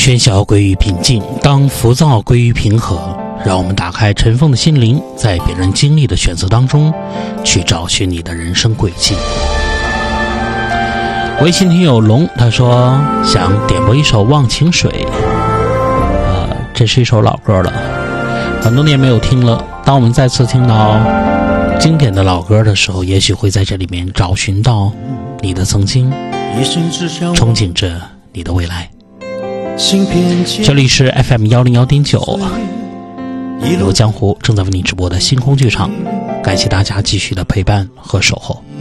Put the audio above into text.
喧嚣归于平静，当浮躁归于平和，让我们打开尘封的心灵，在别人经历的选择当中去找寻你的人生轨迹。微信听友龙他说想点播一首《忘情水》，这是一首老歌了，很多年没有听了。当我们再次听到经典的老歌的时候，也许会在这里面找寻到你的曾经，憧憬着你的未来。这里是 FM101.9 一路江湖正在为你直播的星空剧场，感谢大家继续的陪伴和守候。